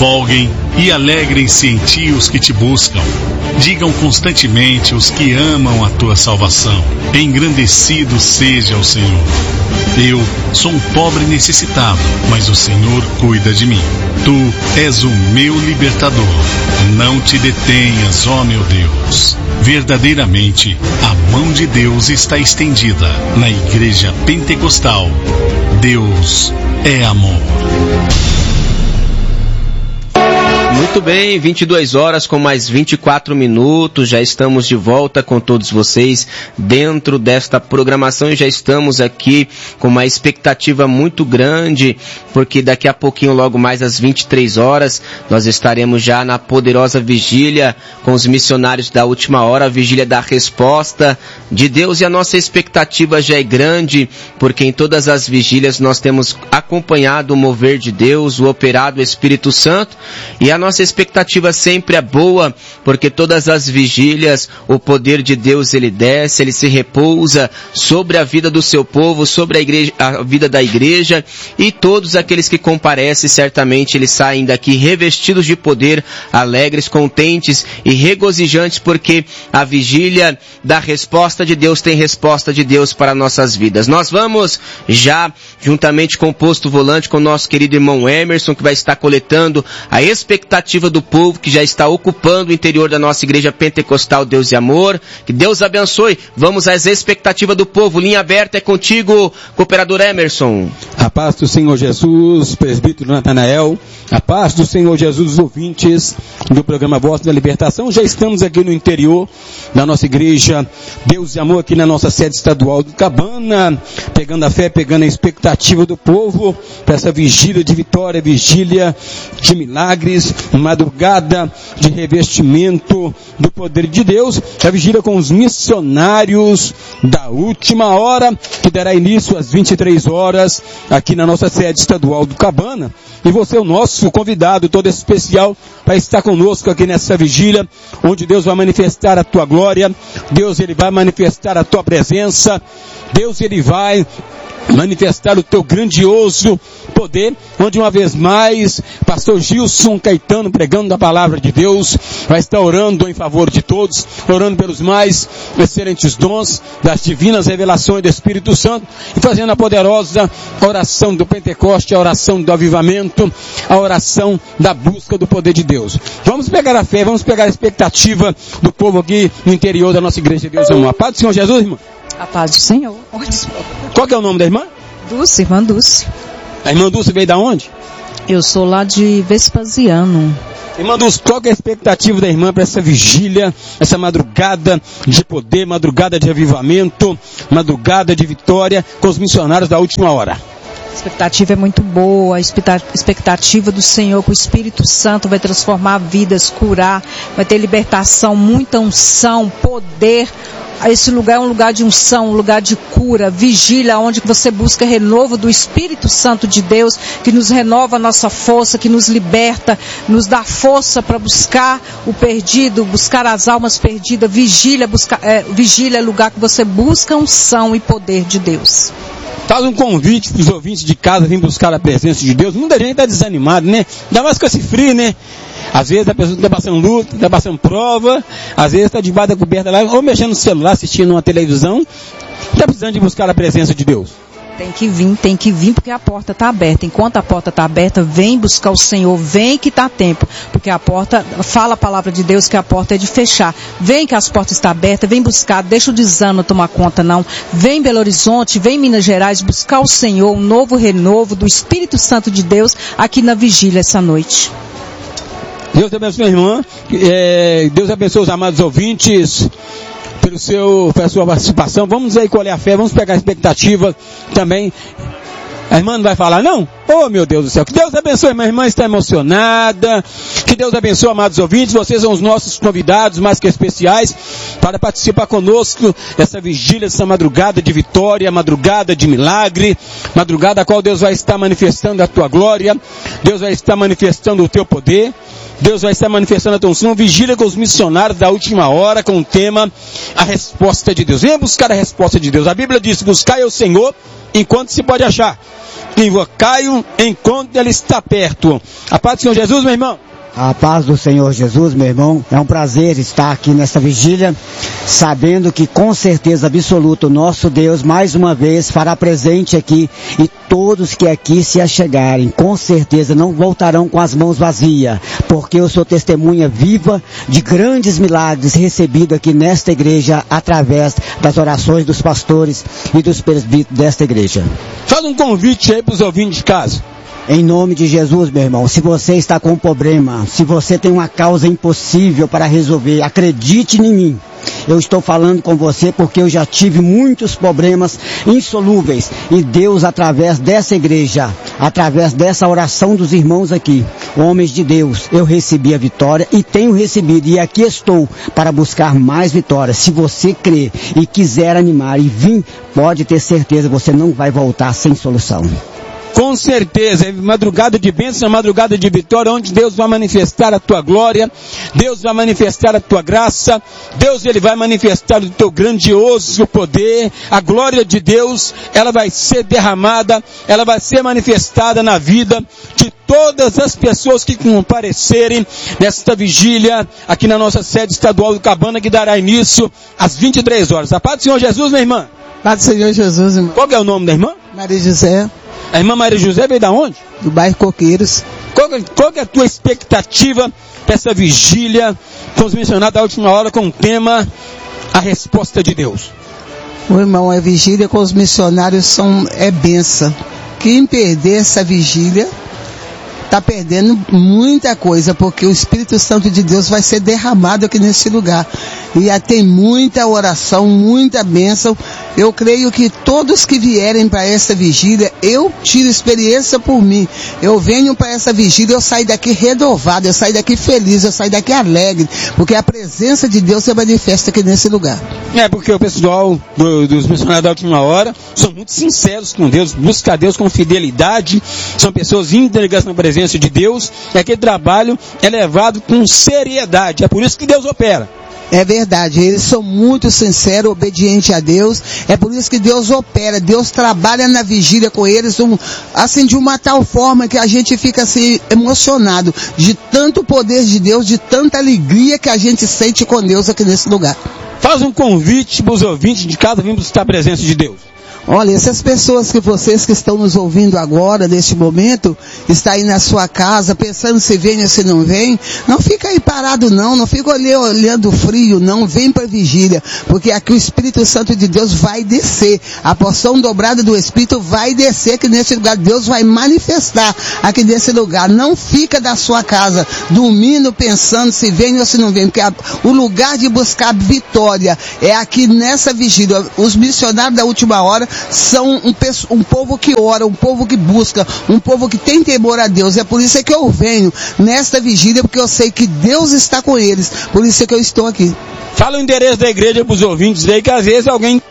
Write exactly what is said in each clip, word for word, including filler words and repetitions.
Folguem e alegrem-se em ti os que te buscam. Digam constantemente os que amam a tua salvação. Engrandecido seja o Senhor. Eu sou um pobre necessitado, mas o Senhor cuida de mim. Tu és o meu libertador. Não te detenhas, ó meu Deus. Verdadeiramente, a mão de Deus está estendida na Igreja Pentecostal. Deus é amor. Muito bem, vinte e duas horas com mais vinte e quatro minutos, já estamos de volta com todos vocês dentro desta programação e já estamos aqui com uma expectativa muito grande, porque daqui a pouquinho, logo mais às vinte e três horas, nós estaremos já na poderosa vigília com os missionários da última hora, a vigília da resposta de Deus, e a nossa expectativa já é grande, porque em todas as vigílias nós temos acompanhado o mover de Deus, o operar do Espírito Santo, e a nossa expectativa sempre é boa, porque todas as vigílias, o poder de Deus ele desce, ele se repousa sobre a vida do seu povo, sobre a, igreja, a vida da igreja, e todos aqueles que comparecem, certamente eles saem daqui revestidos de poder, alegres, contentes e regozijantes, porque a vigília da resposta de Deus tem resposta de Deus para nossas vidas. Nós vamos já, juntamente com o posto volante, com o nosso querido irmão Emerson, que vai estar coletando a expectativa do povo que já está ocupando o interior da nossa Igreja Pentecostal Deus e Amor. Que Deus abençoe. Vamos às expectativas do povo. Linha aberta é contigo, cooperador Emerson. A paz do Senhor Jesus, presbítero Natanael. A paz do Senhor Jesus, ouvintes do programa Voz da Libertação. Já estamos aqui no interior da nossa Igreja Deus e Amor, aqui na nossa sede estadual do Cabana, pegando a fé, pegando a expectativa do povo para essa vigília de vitória, vigília de milagres, madrugada de revestimento do poder de Deus, a vigília com os missionários da última hora, que dará início às vinte e três horas, aqui na nossa sede estadual do Cabana. E você é o nosso convidado todo especial para estar conosco aqui nessa vigília, onde Deus vai manifestar a tua glória, Deus ele vai manifestar a tua presença, Deus ele vai manifestar o teu grandioso poder, onde uma vez mais pastor Gilson Caetano, pregando a palavra de Deus, vai estar orando em favor de todos, orando pelos mais excelentes dons das divinas revelações do Espírito Santo e fazendo a poderosa oração do Pentecoste, a oração do avivamento, a oração da busca do poder de Deus. Vamos pegar a fé, vamos pegar a expectativa do povo aqui no interior da nossa Igreja de Deus e Amor. A paz do Senhor Jesus, irmã? A paz do Senhor. Qual que é o nome da irmã? Dulce, irmã Dulce. A irmã Dulce veio da onde? Eu sou lá de Vespasiano. Irmã Dulce, qual que é a expectativa da irmã para essa vigília, essa madrugada de poder, madrugada de avivamento, madrugada de vitória com os missionários da última hora? A expectativa é muito boa, a expectativa do Senhor, que o Espírito Santo vai transformar vidas, curar, vai ter libertação, muita unção, poder. Esse lugar é um lugar de unção, um lugar de cura, vigília, onde você busca renovo do Espírito Santo de Deus, que nos renova a nossa força, que nos liberta, nos dá força para buscar o perdido, buscar as almas perdidas. Vigília, busca, é, vigília é lugar que você busca unção e poder de Deus. Faz um convite para os ouvintes de casa vir buscar a presença de Deus. Muita gente está desanimada, né? Ainda mais com esse frio, né? Às vezes a pessoa está passando luta, está passando prova, às vezes está debaixo da coberta lá, ou mexendo no celular, assistindo uma televisão, está precisando de buscar a presença de Deus. Tem que vir, tem que vir, porque a porta está aberta. Enquanto a porta está aberta, vem buscar o Senhor, vem que está tempo. Porque a porta, fala a palavra de Deus que a porta é de fechar. Vem que as portas estão abertas, vem buscar, deixa o desânimo tomar conta não. Vem Belo Horizonte, vem Minas Gerais, buscar o Senhor, um novo renovo do Espírito Santo de Deus aqui na vigília essa noite. Deus abençoe, irmã. É, Deus abençoe os amados ouvintes pelo seu, pela sua participação. Vamos aí colher a fé, vamos pegar a expectativa também. A irmã não vai falar, não? Oh, meu Deus do céu. Que Deus abençoe, minha irmã está emocionada. Que Deus abençoe, amados ouvintes. Vocês são os nossos convidados mais que especiais para participar conosco dessa vigília, dessa madrugada de vitória, madrugada de milagre, madrugada a qual Deus vai estar manifestando a tua glória, Deus vai estar manifestando o teu poder. Deus vai estar manifestando a tua unção. Vigília com os missionários da última hora, com o tema a resposta de Deus. Venha buscar a resposta de Deus. A Bíblia diz: buscai ao Senhor enquanto se pode achar, invocai-o enquanto ele está perto. A paz do Senhor Jesus, meu irmão. A paz do Senhor Jesus, meu irmão. É um prazer estar aqui nessa vigília, sabendo que com certeza absoluta o nosso Deus mais uma vez fará presente aqui, e todos que aqui se achegarem com certeza não voltarão com as mãos vazias, porque eu sou testemunha viva de grandes milagres recebidos aqui nesta igreja através das orações dos pastores e dos presbíteros desta igreja. Faz um convite aí para os ouvintes de casa. Em nome de Jesus, meu irmão, se você está com um problema, se você tem uma causa impossível para resolver, acredite em mim. Eu estou falando com você porque eu já tive muitos problemas insolúveis, e Deus, através dessa igreja, através dessa oração dos irmãos aqui, homens de Deus, eu recebi a vitória e tenho recebido, e aqui estou para buscar mais vitórias. Se você crer e quiser animar e vir, pode ter certeza, você não vai voltar sem solução. Com certeza, é madrugada de bênção, é madrugada de vitória, onde Deus vai manifestar a tua glória, Deus vai manifestar a tua graça, Deus ele vai manifestar o teu grandioso poder, a glória de Deus, ela vai ser derramada, ela vai ser manifestada na vida de todas as pessoas que comparecerem nesta vigília, aqui na nossa sede estadual do Cabana, que dará início às vinte e três horas. A paz do Senhor Jesus, minha irmã. Paz do Senhor Jesus, irmão. Qual que é o nome da irmã? Maria José. A irmã Maria José veio da onde? Do bairro Coqueiros. Qual, qual que é a tua expectativa para essa vigília com os missionários da última hora, com o tema a resposta de Deus? O irmão, a vigília com os missionários são, é benção. Quem perder essa vigília está perdendo muita coisa, porque o Espírito Santo de Deus vai ser derramado aqui nesse lugar. E tem muita oração, muita bênção. Eu creio que todos que vierem para essa vigília, eu tiro experiência por mim. Eu venho para essa vigília, eu saio daqui renovado, eu saio daqui feliz, eu saio daqui alegre, porque a presença de Deus se manifesta aqui nesse lugar. É, porque o pessoal do, dos missionários da última hora são muito sinceros com Deus, buscam a Deus com fidelidade, são pessoas íntegras na presença de Deus, e aquele trabalho é levado com seriedade, é por isso que Deus opera. É verdade, eles são muito sinceros, obedientes a Deus, é por isso que Deus opera, Deus trabalha na vigília com eles, um, assim, de uma tal forma que a gente fica assim, emocionado, de tanto poder de Deus, de tanta alegria que a gente sente com Deus aqui nesse lugar. Faz um convite para os ouvintes de casa vir buscar a presença de Deus. Olha, essas pessoas que vocês que estão nos ouvindo agora, neste momento, está aí na sua casa, pensando se vem ou se não vem, não fica aí parado não, não fica olhando frio não, vem para a vigília, porque aqui o Espírito Santo de Deus vai descer, a porção dobrada do Espírito vai descer aqui nesse lugar, Deus vai manifestar aqui nesse lugar, não fica da sua casa, dormindo, pensando se vem ou se não vem, porque a, o lugar de buscar vitória é aqui nessa vigília. Os missionários da última hora são um, um povo que ora, um povo que busca, um povo que tem temor a Deus. É por isso que eu venho nesta vigília, porque eu sei que Deus está com eles. Por isso que eu estou aqui. Fala o endereço da igreja para os ouvintes aí, que às vezes alguém...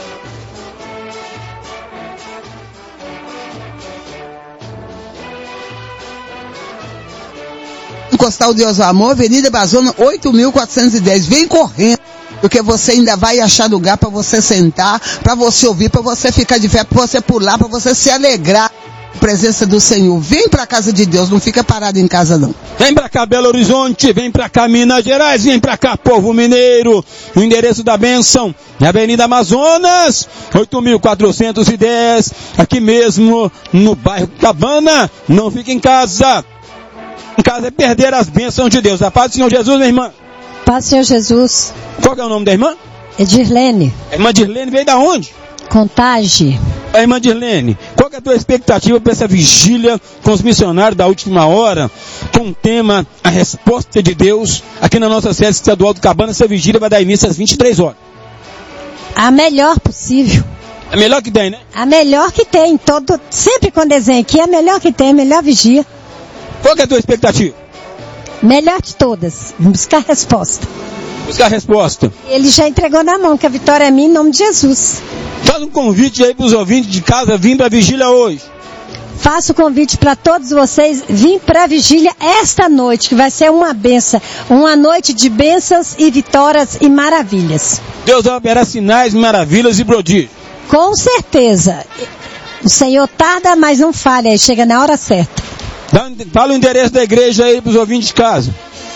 Encostar o Deus do Amor, Avenida Bazona, oito mil quatrocentos e dez. Vem correndo, porque você ainda vai achar lugar para você sentar, para você ouvir, para você ficar de pé, para você pular, para você se alegrar com a presença do Senhor. Vem para a casa de Deus, não fica parado em casa não. Vem para cá Belo Horizonte, vem para cá Minas Gerais, vem para cá povo mineiro. O endereço da bênção é Avenida Amazonas, oito mil quatrocentos e dez, aqui mesmo no bairro Cabana. Não fique em casa. Em casa é perder as bênçãos de Deus. A paz do Senhor Jesus, minha irmã. Paz do Senhor Jesus. Qual que é o nome da irmã? Edirlene. A irmã Dirlene veio da onde? Contagem. A irmã Dirlene, qual que é a tua expectativa para essa vigília com os missionários da última hora, com o tema a resposta de Deus, aqui na nossa sede estadual do Cabana? Essa vigília vai dar início às vinte e três horas. A melhor possível. A melhor que tem, né? A melhor que tem. Todo, sempre quando desenho aqui, é a melhor que tem, a melhor vigia. Qual que é a tua expectativa? Melhor de todas, buscar a resposta. Buscar a resposta. Ele já entregou na mão, que a vitória é minha em nome de Jesus. Faz um convite aí para os ouvintes de casa vir para a vigília hoje. faço o convite para todos vocês vir para a vigília esta noite, que vai ser uma benção, uma noite de bênçãos e vitórias e maravilhas. Deus vai operar sinais, maravilhas e prodígios. Com certeza. O Senhor tarda, mas não falha, chega na hora certa. Fala o endereço da igreja aí para os ouvintes de casa.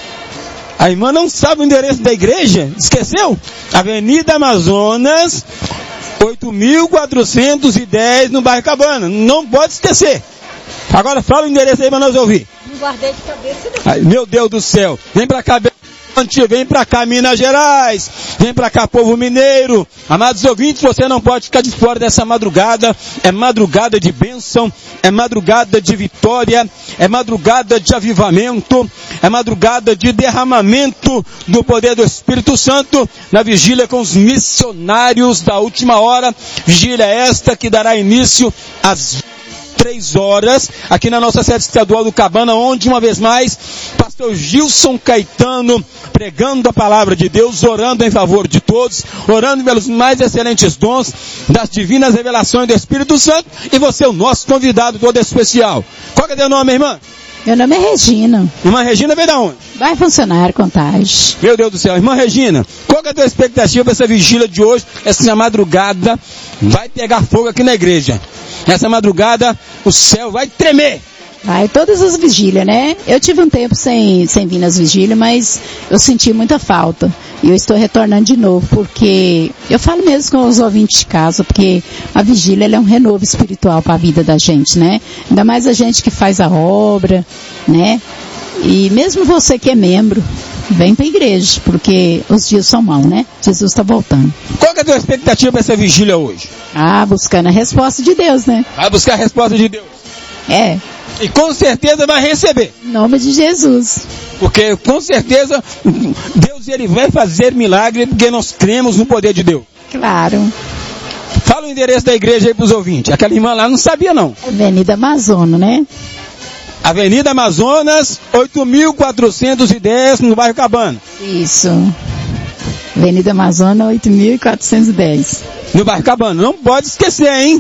A irmã não sabe o endereço da igreja? Esqueceu? Avenida Amazonas, oito mil quatrocentos e dez, no bairro Cabana. Não pode esquecer. Agora fala o endereço aí para nós ouvir. Não guardei de cabeça não. Ai, meu Deus do céu. Vem para cá, vem para cá, Minas Gerais. Vem para cá, povo mineiro. Amados ouvintes, você não pode ficar de fora dessa madrugada. É madrugada de bênção. É madrugada de vitória. É madrugada de avivamento. É madrugada de derramamento do poder do Espírito Santo na vigília com os missionários da última hora. Vigília esta que dará início às três horas, aqui na nossa sede estadual do Cabana, onde, uma vez mais, pastor Gilson Caetano, pregando a palavra de Deus, orando em favor de todos, orando pelos mais excelentes dons das divinas revelações do Espírito Santo, e você é o nosso convidado todo especial. Qual que é teu nome, irmã? Meu nome é Regina. Irmã Regina veio da onde? Vai funcionar, Contagem. Meu Deus do céu. Irmã Regina, qual que é a tua expectativa para essa vigília de hoje? Essa madrugada vai pegar fogo aqui na igreja. Essa madrugada o céu vai tremer. Vai, todas as vigílias, né? Eu tive um tempo sem, sem vir nas vigílias, mas eu senti muita falta. E eu estou retornando de novo, porque eu falo mesmo com os ouvintes de casa, porque a vigília ela é um renovo espiritual para a vida da gente, né? Ainda mais a gente que faz a obra, né? E mesmo você que é membro, vem para a igreja, porque os dias são maus, né? Jesus está voltando. Qual que é a tua expectativa para essa vigília hoje? Ah, buscando a resposta de Deus, né? Vai buscar a resposta de Deus. É. E com certeza vai receber. Em nome de Jesus. Porque com certeza Deus ele vai fazer milagre, porque nós cremos no poder de Deus. Claro. Fala o endereço da igreja aí para os ouvintes. Aquela irmã lá não sabia não. Avenida Amazonas, né? Avenida Amazonas, oito mil quatrocentos e dez, no bairro Cabana. Isso. Avenida Amazonas, oito mil quatrocentos e dez. No bairro Cabana. Não pode esquecer, hein?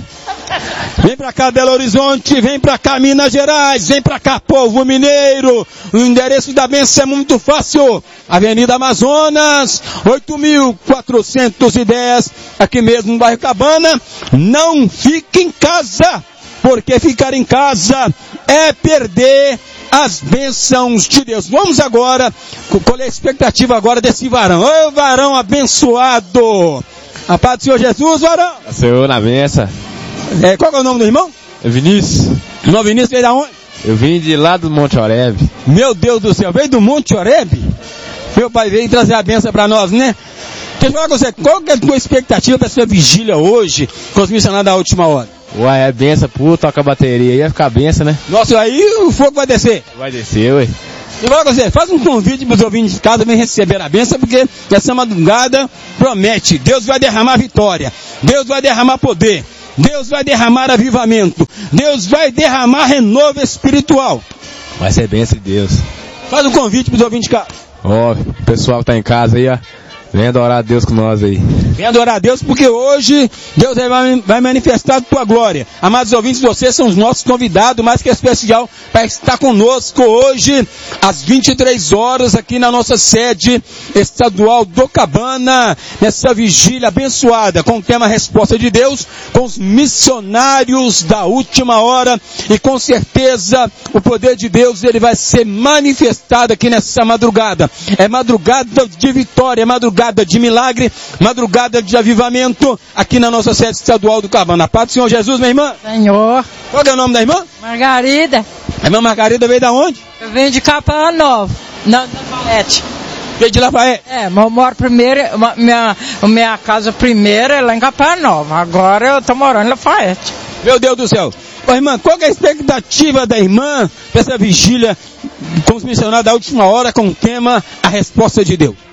Vem pra cá, Belo Horizonte, vem pra cá, Minas Gerais, vem pra cá, povo mineiro. O endereço da bênção é muito fácil. Avenida Amazonas, oito mil quatrocentos e dez, aqui mesmo no bairro Cabana. Não fique em casa, porque ficar em casa é perder as bênçãos de Deus. Vamos agora, colher a expectativa agora desse varão. Ô varão abençoado. A paz do Senhor Jesus, varão. Senhor na benção. É, qual é o nome do irmão? É Vinícius. O irmão Vinícius veio da onde? Eu vim de lá do Monte Oreb. Meu Deus do céu, veio do Monte Oreb? Meu pai veio trazer a bênção para nós, né? Deixa eu falar com você, qual que é a tua expectativa para essa vigília hoje com os missionários da última hora? Uai, é benção, pô, toca a bateria aí, vai ficar benção, né? Nossa, aí o fogo vai descer. Vai descer, ué. E logo você, faz um convite para os ouvintes de casa, vem receber a bênção, porque essa madrugada promete, Deus vai derramar vitória, Deus vai derramar poder, Deus vai derramar avivamento, Deus vai derramar renovo espiritual. Vai ser bênção de Deus. Faz um convite para os ouvintes de casa. Ó, o pessoal que tá em casa aí, ó. Vem adorar a Deus com nós aí. Vem adorar a Deus, porque hoje Deus vai, vai manifestar a tua glória. Amados ouvintes, vocês são os nossos convidados, mais que especial, para estar conosco hoje, às vinte e três horas, aqui na nossa sede estadual do Cabana, nessa vigília abençoada, com o tema Resposta de Deus, com os missionários da última hora, e com certeza o poder de Deus, ele vai ser manifestado aqui nessa madrugada. É madrugada de vitória, é madrugada de milagre, madrugada de avivamento, aqui na nossa sede estadual do Cabana. A paz do Senhor Jesus, minha irmã. Senhor. Qual é o nome da irmã? Margarida. A irmã Margarida veio da onde? Eu venho de Capela Nova, na Lafayette. Veio de Lafayette? É, mas eu moro primeiro, minha, minha casa primeira é lá em Capela Nova, agora eu tô morando em Lafayette. Meu Deus do céu. Ô, irmã, qual é a expectativa da irmã para essa vigília com os missionários da última hora, com o tema A Resposta de Deus?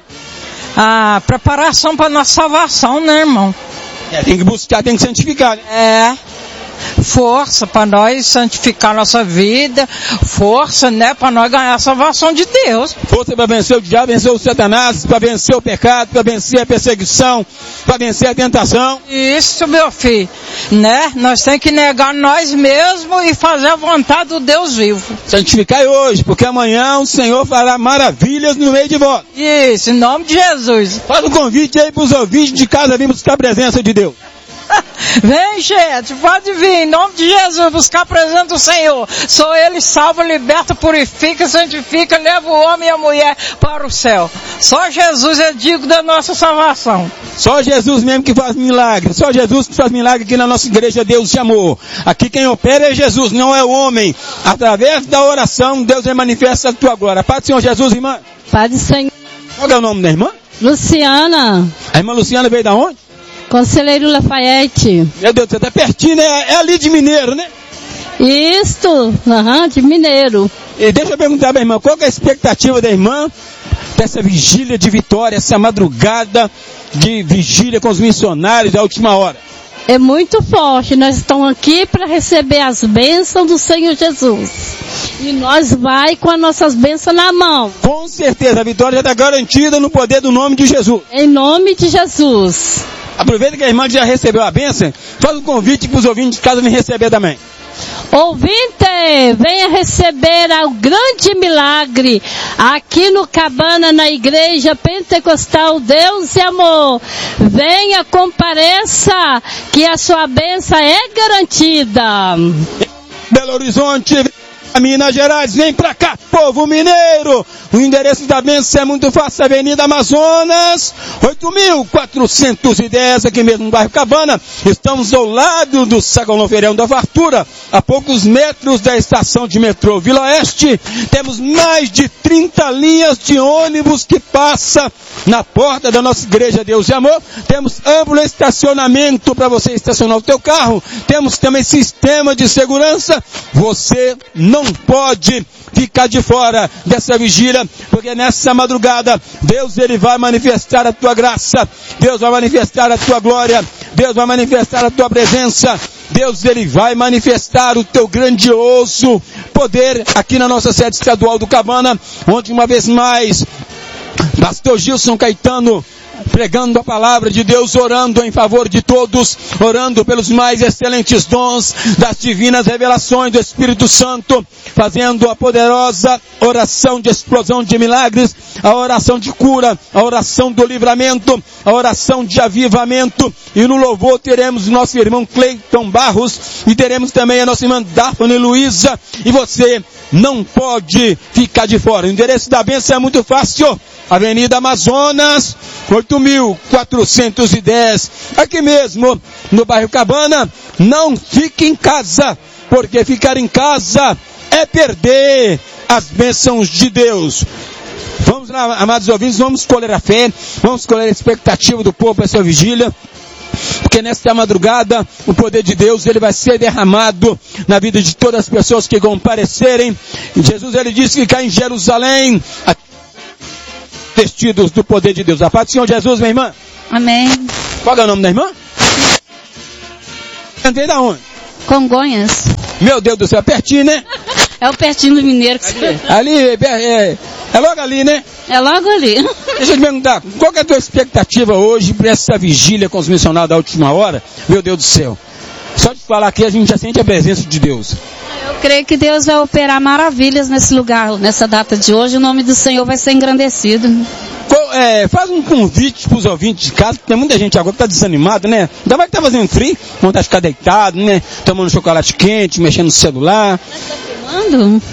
A preparação para nossa salvação, né, irmão? É, tem que buscar, tem que santificar, né? É. Força para nós santificar nossa vida, força, né, para nós ganhar a salvação de Deus. Força para vencer o diabo, vencer o Satanás, para vencer o pecado, para vencer a perseguição, para vencer a tentação. Isso, meu filho, né? Nós temos que negar nós mesmos e fazer a vontade do Deus vivo. Santificai hoje, porque amanhã o Senhor fará maravilhas no meio de vós. Isso, em nome de Jesus. Faz um convite aí para os ouvintes de casa vir buscar a presença de Deus. Vem, gente, pode vir, em nome de Jesus, buscar a presença do Senhor. Só Ele salva, liberta, purifica, santifica, leva o homem e a mulher para o céu. Só Jesus é digno da nossa salvação. Só Jesus mesmo que faz milagre. Só Jesus que faz milagre aqui na nossa igreja, Deus te amou. Aqui quem opera é Jesus, não é o homem. Através da oração, Deus manifesta a tua glória. Pai do Senhor Jesus, irmã. Pai do Senhor. Qual é o nome da irmã? Luciana. A irmã Luciana veio da onde? Conselheiro Lafayette. Meu Deus, você tá pertinho, né? É ali de Mineiro, né? Isto, uhum, de Mineiro. E deixa eu perguntar pra irmã, qual que é a expectativa da irmã dessa vigília de vitória, essa madrugada de vigília com os missionários da última hora? É muito forte, nós estamos aqui para receber as bênçãos do Senhor Jesus. E nós vai com as nossas bênçãos na mão. Com certeza, a vitória já está garantida no poder do nome de Jesus. Em nome de Jesus. Aproveita que a irmã já recebeu a bênção, faz um convite para os ouvintes de casa virem receber também. Ouvinte, venha receber o grande milagre aqui no Cabana, na Igreja Pentecostal Deus e Amor. Venha, compareça, que a sua bênção é garantida. Belo Horizonte, Minas Gerais, vem pra cá, povo mineiro. O endereço da bênção é muito fácil, Avenida Amazonas, oito mil quatrocentos e dez, aqui mesmo no bairro Cabana. Estamos ao lado do Sacolão Feirão da Fartura, a poucos metros da estação de metrô Vila Oeste. Temos mais de trinta linhas de ônibus que passam na porta da nossa igreja Deus e Amor. Temos amplo estacionamento para você estacionar o teu carro. Temos também sistema de segurança. Você não pode ficar de fora dessa vigília, porque nessa madrugada Deus ele vai manifestar a tua graça, Deus vai manifestar a tua glória, Deus vai manifestar a tua presença, Deus ele vai manifestar o teu grandioso poder aqui na nossa sede estadual do Cabana, onde uma vez mais pastor Gilson Caetano pregando a palavra de Deus, orando em favor de todos, orando pelos mais excelentes dons das divinas revelações do Espírito Santo, fazendo a poderosa oração de explosão de milagres, a oração de cura, a oração do livramento, a oração de avivamento. E no louvor teremos o nosso irmão Cleiton Barros e teremos também a nossa irmã Daphne Luiza. E você não pode ficar de fora. O endereço da bênção é muito fácil. Avenida Amazonas, oito mil quatrocentos e dez, aqui mesmo no bairro Cabana. Não fique em casa, porque ficar em casa é perder as bênçãos de Deus. Vamos lá, amados ouvintes, vamos escolher a fé, vamos escolher a expectativa do povo para essa vigília, porque nesta madrugada o poder de Deus ele vai ser derramado na vida de todas as pessoas que comparecerem. Jesus ele disse que cá em Jerusalém, vestidos do poder de Deus. A paz do Senhor Jesus, minha irmã. Amém. Qual é o nome da irmã? Veio da onde? Congonhas. Meu Deus do céu, pertinho, né? É o pertinho do Mineiro. Que ali, ali é, é, é logo ali, né? É logo ali. Deixa eu te perguntar, qual que é a tua expectativa hoje para essa vigília com os missionários da última hora? Meu Deus do céu. Só de falar aqui a gente já sente a presença de Deus. Eu creio que Deus vai operar maravilhas nesse lugar, nessa data de hoje. O nome do Senhor vai ser engrandecido. Qual, é, faz um convite para os ouvintes de casa, porque tem muita gente agora que está desanimada, né? Ainda mais que está fazendo frio, vontade de ficar deitado, né? Tomando chocolate quente, mexendo no celular. Mas tá filmando?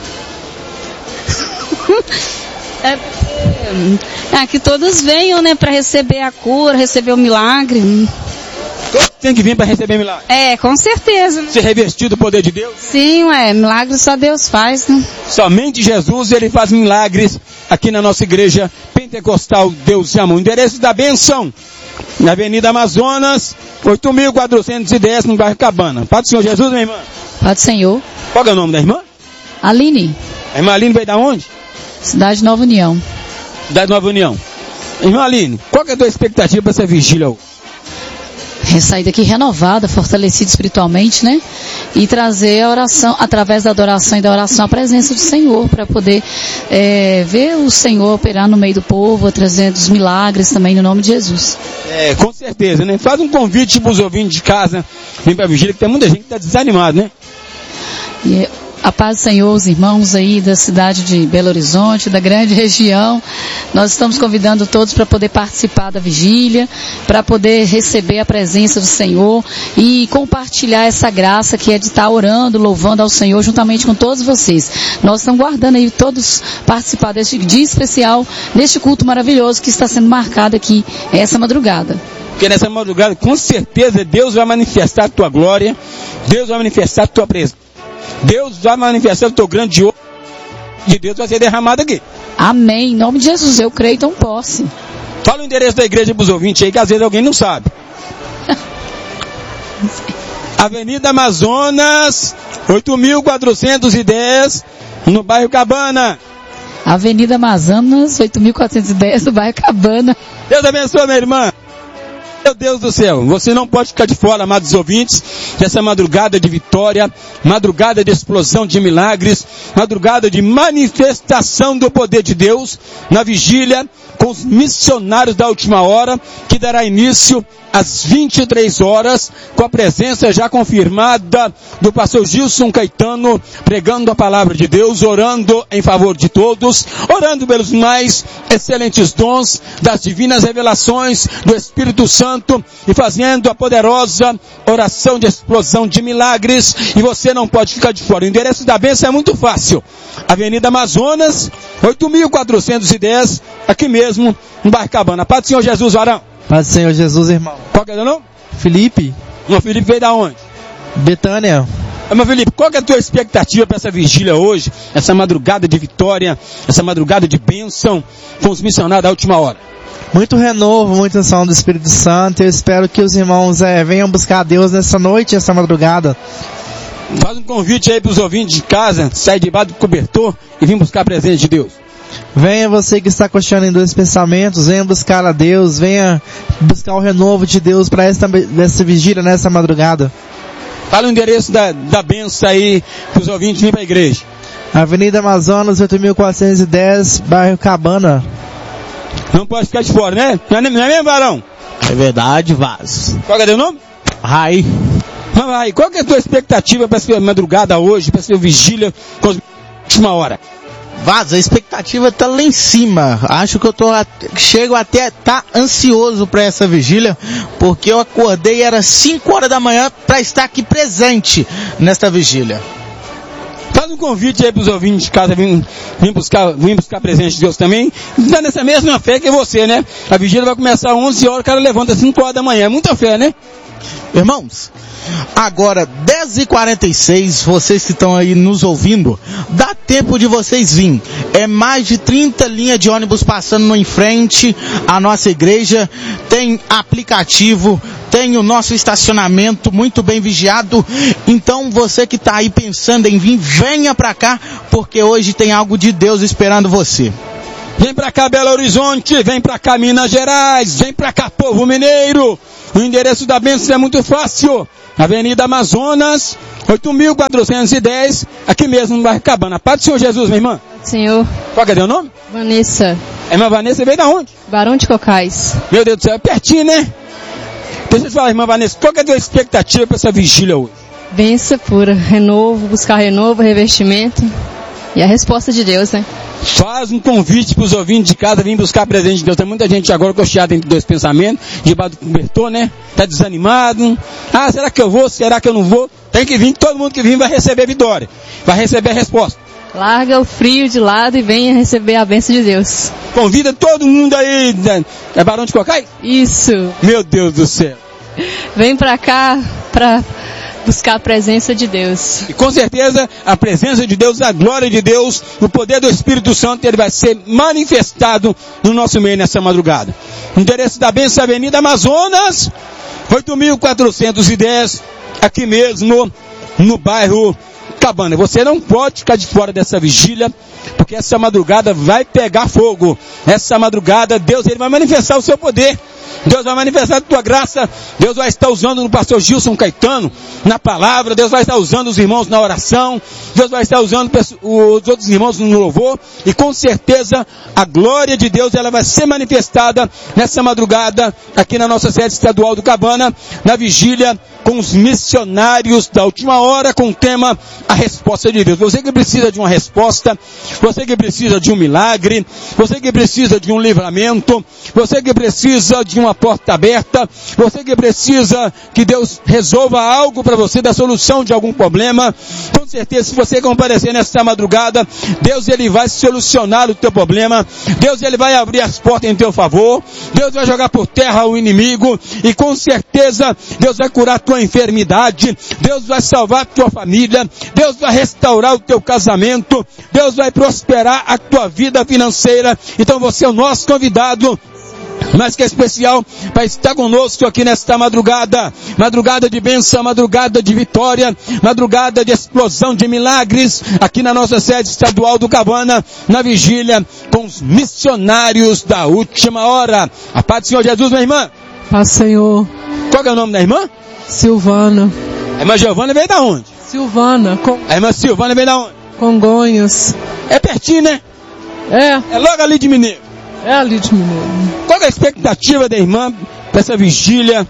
É porque é, que todos venham, né, para receber a cura, receber o milagre. Todos têm que vir para receber milagre. É, com certeza. Né? Ser revestido do poder de Deus? Sim, ué, milagre só Deus faz, né? Somente Jesus, ele faz milagres aqui na nossa igreja Pentecostal Deus e Amor. Endereço da bênção, na Avenida Amazonas, oito mil quatrocentos e dez, no bairro Cabana. Pai do Senhor Jesus, minha irmã. Pai do Senhor. Qual é o nome da irmã? Aline. A irmã Aline veio da onde? Cidade Nova União. Cidade Nova União. Irmã Aline, qual que é a tua expectativa para essa vigília hoje? sair daqui renovada, fortalecida espiritualmente, né? E trazer a oração, através da adoração e da oração, a presença do Senhor, para poder é, ver o Senhor operar no meio do povo, trazendo os milagres também no nome de Jesus. É, com certeza, né? Faz um convite para os ouvintes de casa, vem para a vigília, que tem muita gente que está desanimada, né? E a paz do Senhor, os irmãos aí da cidade de Belo Horizonte, da grande região. Nós estamos convidando todos para poder participar da vigília, para poder receber a presença do Senhor e compartilhar essa graça que é de estar orando, louvando ao Senhor juntamente com todos vocês. Nós estamos guardando aí todos participar deste dia especial, deste culto maravilhoso que está sendo marcado aqui essa madrugada. Porque nessa madrugada, com certeza, Deus vai manifestar a tua glória, Deus vai manifestar a tua presença. Deus vai manifestar o teu grande ouro de Deus vai ser derramado aqui. Amém. Em nome de Jesus, eu creio e tomo posse. Fala o endereço da igreja para os ouvintes aí, que às vezes alguém não sabe. Avenida Amazonas, oito mil quatrocentos e dez, no bairro Cabana. Avenida Amazonas, oito mil quatrocentos e dez, no bairro Cabana. Deus abençoe, minha irmã. Meu Deus do céu, você não pode ficar de fora, amados ouvintes, dessa madrugada de vitória, madrugada de explosão de milagres, madrugada de manifestação do poder de Deus, na vigília com os missionários da última hora, que dará início às vinte e três horas, com a presença já confirmada do pastor Gilson Caetano, pregando a palavra de Deus, orando em favor de todos, orando pelos mais excelentes dons das divinas revelações do Espírito Santo e fazendo a poderosa oração de explosão de milagres. E você não pode ficar de fora. O endereço da bênção é muito fácil. Avenida Amazonas, oito mil quatrocentos e dez, aqui mesmo, no bairro Cabana. Paz do Senhor Jesus, varão. Paz do Senhor Jesus, irmão. Qual que é o nome? Felipe. Não, Felipe veio da onde? Betânia. Mas Felipe, qual que é a tua expectativa para essa vigília hoje? Essa madrugada de vitória, essa madrugada de bênção com os missionários da última hora? Muito renovo, muita ação do Espírito Santo. Eu espero que os irmãos é, venham buscar a Deus nessa noite, essa madrugada. Faz um convite aí para os ouvintes de casa, sai debaixo do cobertor e vem buscar a presença de Deus. Venha você que está questionando em dois pensamentos, venha buscar a Deus, venha buscar o renovo de Deus para esta, essa vigília, nessa madrugada. Fala o endereço da, da benção aí para os ouvintes virem para a igreja. Avenida Amazonas, oito mil quatrocentos e dez, bairro Cabana. Não pode ficar de fora, né? Não é, não é mesmo, varão? É verdade, Vaz. Qual é o nome? Rai. Rai, qual que é a tua expectativa para essa madrugada hoje, para essa vigília com a última hora? Vaz, a expectativa tá lá em cima. Acho que eu tô, chego até tá ansioso para essa vigília, porque eu acordei, era cinco horas da manhã para estar aqui presente nesta vigília. Faz um convite aí para os ouvintes de casa, vim, vim buscar, vim buscar a presença de Deus também. Está nessa mesma fé que você, né? A vigília vai começar às onze horas, o cara levanta às cinco horas da manhã. É muita fé, né? Irmãos, agora dez e quarenta e seis, vocês que estão aí nos ouvindo, dá tempo de vocês virem. É mais de trinta linhas de ônibus passando em frente à nossa igreja. Tem aplicativo, tem o nosso estacionamento muito bem vigiado. Então você que está aí pensando em vir, venha para cá, porque hoje tem algo de Deus esperando você. Vem pra cá, Belo Horizonte, vem pra cá, Minas Gerais, vem pra cá, povo mineiro. O endereço da bênção é muito fácil. Avenida Amazonas, oito mil quatrocentos e dez, aqui mesmo no bairro Cabana. Paz do Senhor Jesus, minha irmã. Senhor. Qual que é o nome? Vanessa. É, irmã Vanessa, veio da onde? Barão de Cocais. Meu Deus do céu, é pertinho, né? Deixa eu te falar, irmã Vanessa, qual que é a tua expectativa para essa vigília hoje? Bênção pura, renovo, buscar renovo, revestimento. E a resposta de Deus, né? Faz um convite para os ouvintes de casa vir buscar a presença de Deus. Tem muita gente agora cocheada entre dois pensamentos, debaixo do cobertor, né? Tá desanimado. Ah, será que eu vou? Será que eu não vou? Tem que vir, todo mundo que vir vai receber vitória. Vai receber a resposta. Larga o frio de lado e venha receber a bênção de Deus. Convida todo mundo aí. É Barão de Cocais? Isso. Meu Deus do céu. Vem pra cá pra buscar a presença de Deus. E com certeza a presença de Deus, a glória de Deus, o poder do Espírito Santo, ele vai ser manifestado no nosso meio nessa madrugada. O endereço da bênção, Avenida Amazonas, oito mil quatrocentos e dez, aqui mesmo no bairro Cabana. Você não pode ficar de fora dessa vigília, porque essa madrugada vai pegar fogo. Essa madrugada Deus ele vai manifestar o seu poder. Deus vai manifestar a tua graça. Deus vai estar usando no pastor Gilson Caetano, na palavra. Deus vai estar usando os irmãos na oração. Deus vai estar usando os outros irmãos no louvor. E com certeza a glória de Deus ela vai ser manifestada nessa madrugada aqui na nossa sede estadual do Cabana, na vigília com os missionários da última hora, com o tema A Resposta de Deus. Você que precisa de uma resposta, você que precisa de um milagre, você que precisa de um livramento, você que precisa de uma porta aberta, você que precisa que Deus resolva algo para você, da solução de algum problema, com certeza se você comparecer nesta madrugada, Deus ele vai solucionar o teu problema, Deus ele vai abrir as portas em teu favor, Deus vai jogar por terra o inimigo, e com certeza Deus vai curar a tua enfermidade, Deus vai salvar a tua família, Deus vai restaurar o teu casamento, Deus vai prosperar a tua vida financeira. Então você é o nosso convidado, mas que é especial para estar conosco aqui nesta madrugada, madrugada de bênção, madrugada de vitória, madrugada de explosão de milagres, aqui na nossa sede estadual do Cabana, na vigília com os missionários da última hora. A paz do Senhor Jesus, minha irmã. Paz, Senhor. Qual é o nome da irmã? Silvana. A irmã Giovana veio da onde? Silvana. Com... A irmã Silvana veio da onde? Congonhas. É pertinho, né? É. É logo ali de Mineiro. É ali de Mineiro. Qual é a expectativa da irmã para essa vigília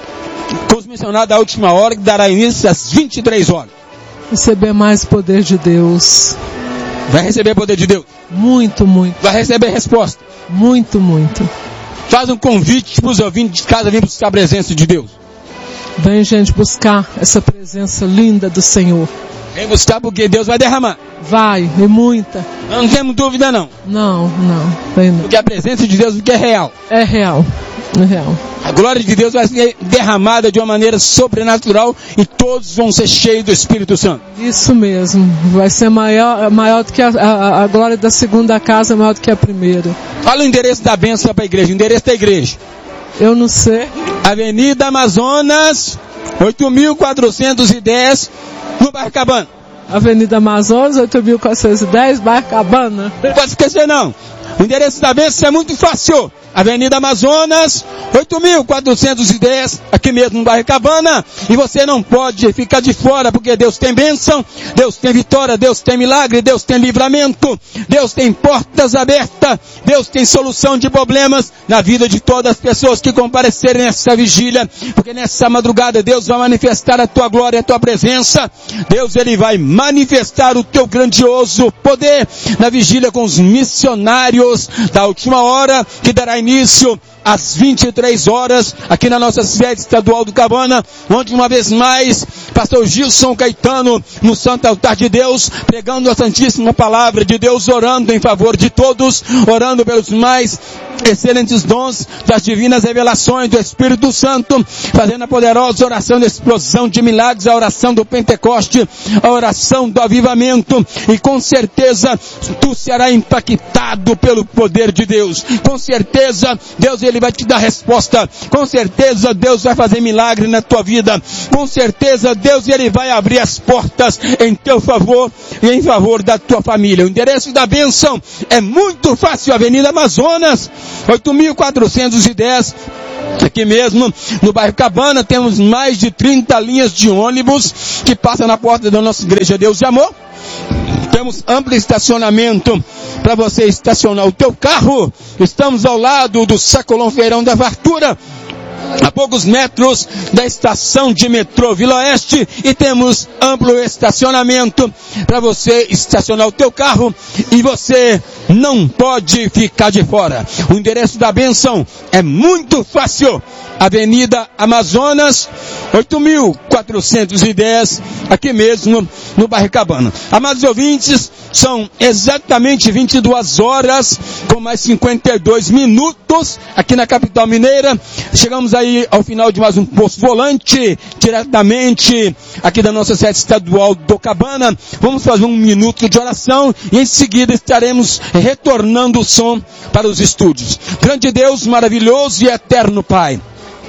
com os missionários da última hora, que dará início às vinte e três horas? Receber mais poder de Deus. Vai receber poder de Deus? Muito, muito. Vai receber resposta? Muito, muito. Faz um convite para os ouvintes de casa vir buscar a presença de Deus. Vem, gente, buscar essa presença linda do Senhor. Vem buscar porque Deus vai derramar. Vai, e muita. Não temos dúvida não. Não, não. Vem não. Porque a presença de Deus é real. É real. É real. A glória de Deus vai ser derramada de uma maneira sobrenatural e todos vão ser cheios do Espírito Santo. Isso mesmo. Vai ser maior, maior do que a, a, a glória da segunda casa, maior do que a primeira. Fala o endereço da bênção para a igreja. O endereço da igreja. Eu não sei. Avenida Amazonas, oito mil quatrocentos e dez, no bairro Cabana. Avenida Amazonas, oito mil quatrocentos e dez, bairro Cabana. Não pode esquecer não. O endereço da bênção é muito fácil. Avenida Amazonas, oito mil quatrocentos e dez, aqui mesmo no bairro Cabana. E você não pode ficar de fora, porque Deus tem bênção, Deus tem vitória, Deus tem milagre, Deus tem livramento, Deus tem portas abertas, Deus tem solução de problemas na vida de todas as pessoas que comparecerem nessa vigília, porque nessa madrugada Deus vai manifestar a tua glória, a tua presença. Deus ele vai manifestar o teu grandioso poder na vigília com os missionários da última hora, que dará início às vinte e três horas, aqui na nossa sede estadual do Cabana, onde uma vez mais, pastor Gilson Caetano, no Santo Altar de Deus, pregando a Santíssima Palavra de Deus, orando em favor de todos, orando pelos mais excelentes dons das divinas revelações do Espírito Santo, fazendo a poderosa oração de explosão de milagres, a oração do Pentecoste, a oração do avivamento, e com certeza tu serás impactado pelo poder de Deus. Com certeza Deus ele vai te dar resposta. Com certeza Deus vai fazer milagre na tua vida. Com certeza Deus ele vai abrir as portas em teu favor e em favor da tua família. O endereço da bênção é muito fácil, Avenida Amazonas, oito mil quatrocentos e dez, aqui mesmo no bairro Cabana. Temos mais de trinta linhas de ônibus que passam na porta da nossa igreja Deus de Amor. Temos amplo estacionamento para você estacionar o teu carro. Estamos ao lado do Sacolão Feirão da Fartura, a poucos metros da estação de metrô Vila Oeste, e temos amplo estacionamento para você estacionar o teu carro, e você não pode ficar de fora. O endereço da bênção é muito fácil, Avenida Amazonas, oito mil quatrocentos e dez, aqui mesmo no bairro Cabana. Amados ouvintes, são exatamente vinte e duas horas, com mais cinquenta e dois minutos, aqui na capital mineira. Chegamos aí ao final de mais um Posto Volante, diretamente aqui da nossa sede estadual do Cabana. Vamos fazer um minuto de oração e em seguida estaremos retornando o som para os estúdios. Grande Deus, maravilhoso e eterno Pai,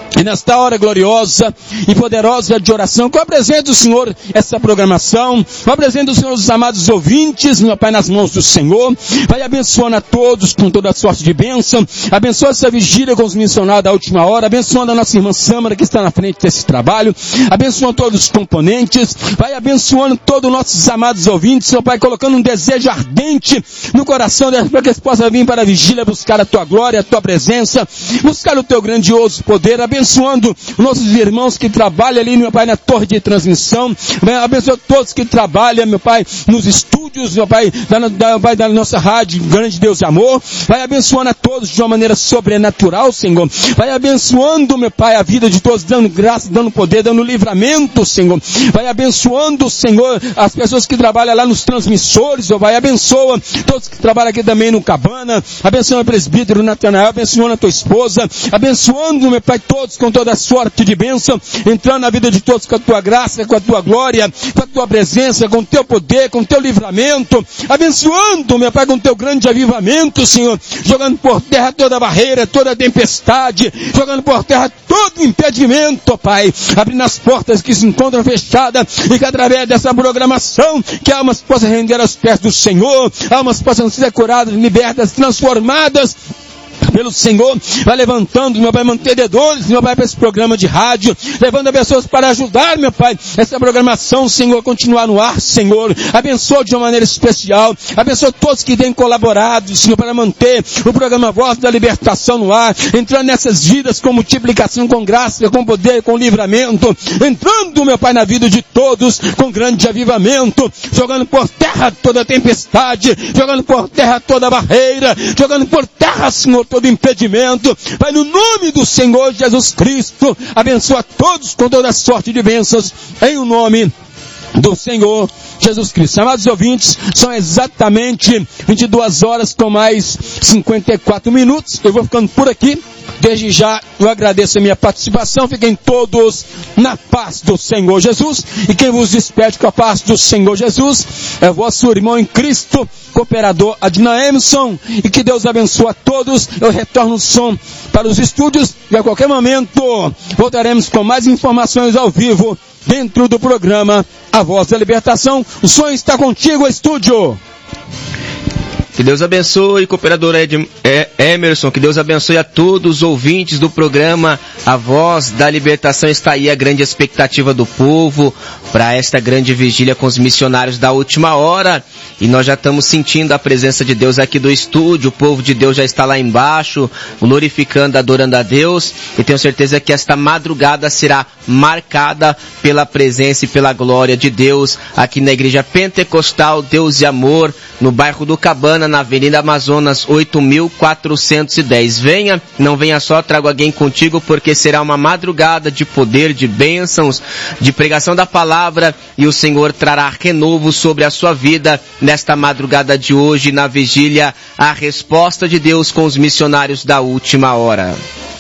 E nesta hora gloriosa e poderosa de oração, que eu apresento, Senhor, essa programação, eu apresento, Senhor, os amados ouvintes, meu Pai, nas mãos do Senhor. Vai abençoando a todos com toda a sorte de bênção. Abençoa essa vigília com os missionários da última hora. Abençoando a nossa irmã Sâmara, que está na frente desse trabalho. Abençoa todos os componentes. Vai abençoando todos os nossos amados ouvintes, meu Pai, colocando um desejo ardente no coração deles, para que eles possam vir para a vigília buscar a Tua glória, a Tua presença, buscar o Teu grandioso poder. Abençoando nossos irmãos que trabalham ali, meu Pai, na torre de transmissão. Abençoa todos que trabalham, meu Pai, nos estúdios, meu Pai, da, da, Pai, da nossa rádio, grande Deus de amor. Vai abençoando a todos de uma maneira sobrenatural, Senhor. Vai abençoando, meu Pai, a vida de todos, dando graça, dando poder, dando livramento, Senhor. Vai abençoando, Senhor, as pessoas que trabalham lá nos transmissores, ó, vai abençoa todos que trabalham aqui também no Cabana. Abençoa o presbítero Natanael, abençoando a tua esposa, abençoando, meu Pai, todos com toda a sorte de bênção, entrando na vida de todos com a tua graça, com a tua glória, com a tua presença, com o teu poder, com o teu livramento, abençoando, meu Pai, com o teu grande avivamento, Senhor, jogando por terra toda barreira, toda tempestade, jogando por terra todo impedimento, ó Pai, abrindo as portas que se encontram fechadas, e que através dessa programação, que almas possam render aos pés do Senhor, almas possam ser curadas, libertas, transformadas pelo Senhor. Vai levantando, meu Pai, mantenedores, meu Pai, para esse programa de rádio, levando pessoas para ajudar, meu Pai, essa programação, Senhor, continuar no ar, Senhor. Abençoa de uma maneira especial, abençoa todos que têm colaborado, Senhor, para manter o programa Voz da Libertação no ar, entrando nessas vidas com multiplicação, com graça, com poder, com livramento, entrando, meu Pai, na vida de todos com grande avivamento, jogando por terra toda tempestade, jogando por terra toda barreira, jogando por terra, Senhor, todo impedimento. Vai no nome do Senhor Jesus Cristo, abençoa todos com toda a sorte de bênçãos, em o nome do Senhor Jesus Cristo. Amados ouvintes, são exatamente vinte e duas horas com mais cinquenta e quatro minutos. Eu vou ficando por aqui. Desde já eu agradeço a minha participação. Fiquem todos na paz do Senhor Jesus. E quem vos despede com a paz do Senhor Jesus é vosso irmão em Cristo, cooperador Adnan Emerson. E que Deus abençoe a todos. Eu retorno o som para os estúdios e a qualquer momento voltaremos com mais informações ao vivo dentro do programa A Voz da Libertação. O som está contigo, estúdio. Que Deus abençoe, cooperador Ed, é, Emerson, que Deus abençoe a todos os ouvintes do programa A Voz da Libertação. Está aí a grande expectativa do povo para esta grande vigília com os missionários da última hora. E nós já estamos sentindo a presença de Deus aqui do estúdio. O povo de Deus já está lá embaixo, glorificando, adorando a Deus. E tenho certeza que esta madrugada será marcada pela presença e pela glória de Deus aqui na Igreja Pentecostal Deus e Amor, no bairro do Cabana, na Avenida Amazonas oito mil quatrocentos e dez. Venha, não venha só, trago alguém contigo, porque será uma madrugada de poder, de bênçãos, de pregação da palavra, e o Senhor trará renovo sobre a sua vida nesta madrugada de hoje, na vigília, a resposta de Deus com os missionários da última hora.